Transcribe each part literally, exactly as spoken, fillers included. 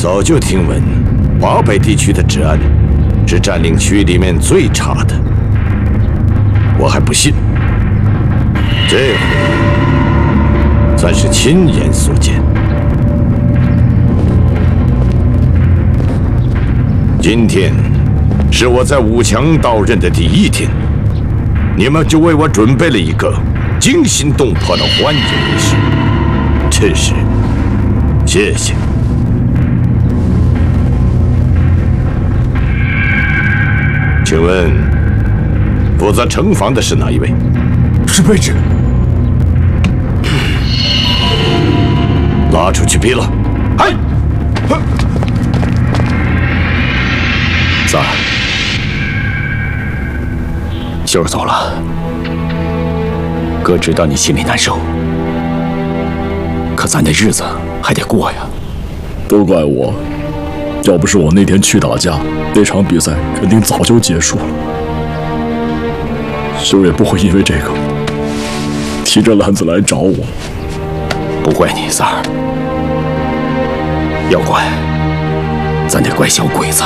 早就听闻，华北地区的治安是占领区里面最差的，我还不信。这回算是亲眼所见。今天是我在武强到任的第一天，你们就为我准备了一个惊心动魄的欢迎仪式，真是谢谢。请问，负责城防的是哪一位？ 是卑职。 拉出去毙了！嗨！ 三儿，秀儿走了，哥知道你心里难受，可咱的日子还得过呀。 都怪我，要不是我那天去打架，那场比赛肯定早就结束了。秀儿也不会因为这个提着篮子来找我。 不怪你，三儿，要怪咱得怪小鬼子。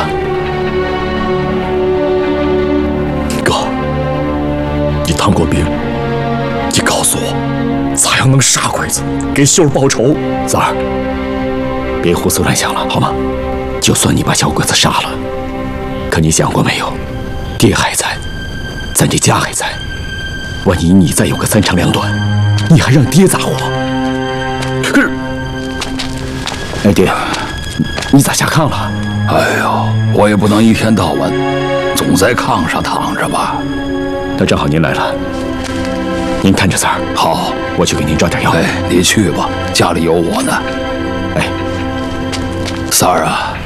哥，你当过兵，你告诉我，咋样能杀鬼子，给秀儿报仇？三儿，别胡思乱想了，好吗？就算你把小鬼子杀了，可你想过没有，爹还在，咱这家还在，万一你再有个三长两短，你还让爹咋活？可是，哎爹，你咋下炕了？ 哎呦，我也不能一天到晚总在炕上躺着吧。 那正好您来了，您看着三儿。 好， 我去给您抓点药。 哎，你去吧，家里有我呢。 哎， 三儿啊，